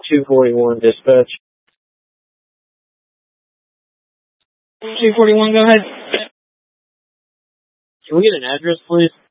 241 dispatch. 241, go ahead. Can we get an address, please?